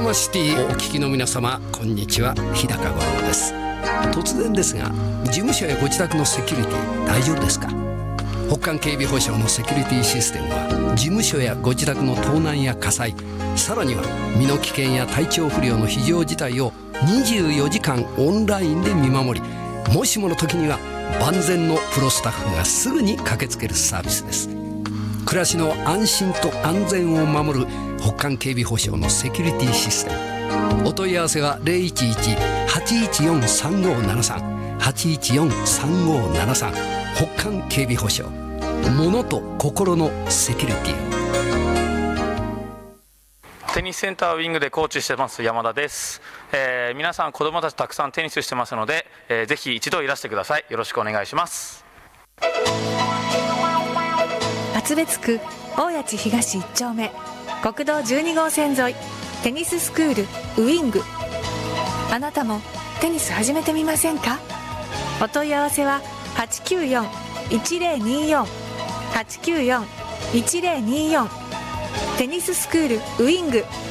マシティをお聞きの皆様、こんにちは。日高五郎です。突然ですが、事務所やご自宅のセキュリティ大丈夫ですか？北韓警備保障のセキュリティシステムは、事務所やご自宅の盗難や火災、さらには身の危険や体調不良の非常事態を24時間オンラインで見守り、もしもの時には万全のプロスタッフがすぐに駆けつけるサービスです。暮らしの安心と安全を守る北韓警備保障のセキュリティシステム。お問い合わせは 011-814-3573 814-3573 北韓警備保障。物と心のセキュリティを。 テニスセンターウィングでコーチしてます山田です。皆さん子供たちたくさんテニスしてますので、ぜひ一度いらしてください。よろしくお願いします。 厚別区大谷地東1丁目国道12号線沿い、テニススクールウィング。あなたもテニス始めてみませんか？お問い合わせは 894-1024 894-1024 テニススクールウィング。